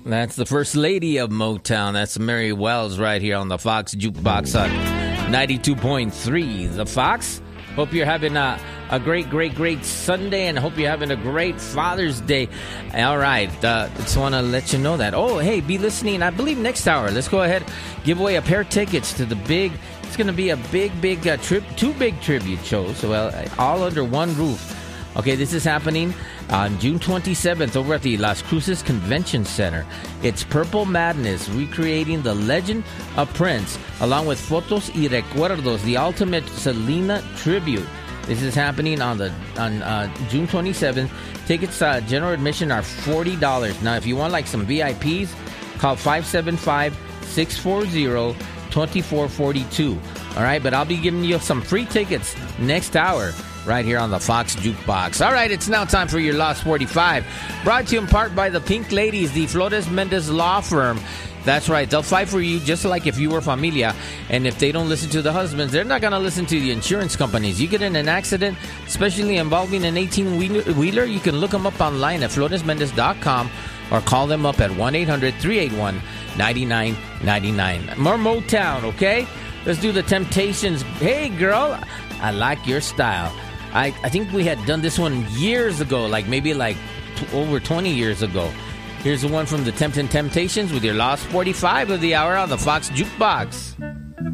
That's the first lady of Motown. That's Mary Wells right here on the Fox Jukebox on 92.3. The Fox. Hope you're having a great Sunday, and hope you're having a great Father's Day. All right. Just want to let you know that. Oh, hey, be listening. I believe next hour, let's go ahead, give away a pair of tickets to the big, it's going to be a big trip, two big tribute shows, well, all under one roof. Okay, this is happening on June 27th over at the Las Cruces Convention Center. It's Purple Madness, recreating the legend of Prince, along with Fotos y Recuerdos, the ultimate Selena tribute. This is happening on June 27th. Tickets, general admission are $40. Now, if you want like some VIPs, call 575-640-2442. All right, but I'll be giving you some free tickets next hour right here on the Fox Jukebox. All right, it's now time for your Lost 45. Brought to you in part by the Pink Ladies, the Flores Mendez Law Firm. That's right. They'll fight for you just like if you were familia. And if they don't listen to the husbands, they're not going to listen to the insurance companies. You get in an accident, especially involving an 18-wheeler, you can look them up online at floresmendez.com or call them up at 1-800-381-9999. More Motown, okay? Let's do the Temptations. Hey, girl, I like your style. I think we had done this one years ago, like maybe over 20 years ago. Here's the one from the Temptations with your Lost 45 of the hour on the Fox Jukebox.